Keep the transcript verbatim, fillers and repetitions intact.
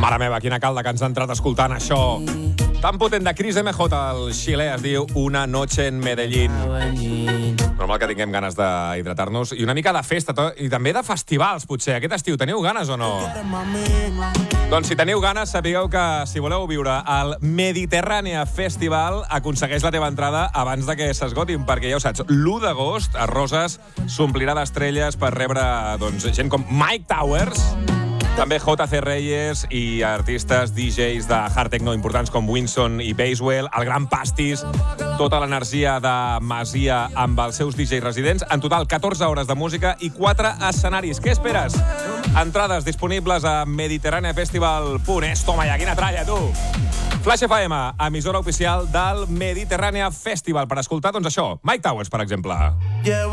Mare meva, quina calda que ens ha entrat escoltant això. Tan potent de Chris M J, el xilè, es diu Una noche en Medellín. Normal que tinguem ganes d'hidratar-nos. I una mica de festa, i també de festivals, potser. Aquest estiu, teniu ganes o no? Doncs si teniu ganes, sapigueu que si voleu viure al Mediterrània Festival, aconsegueix la teva entrada abans de que s'esgotin, perquè ja ho saps, l'u d'agost a Roses s'omplirà d'estrelles per rebre doncs, gent com Mike Towers, també J C Reyes i artistes D Js de hard techno importants com Winson i Basewell, el Gran Pastis, tota l'energia de Masia amb els seus D Js residents. En total, catorze hores de música i quatre escenaris. Què esperes? Entrades disponibles a mediterrània festival punt es. Toma ja, quina tralla, tu! Flash F M, emissora oficial del Mediterrània Festival. Per escoltar, doncs això, Mike Towers, per exemple.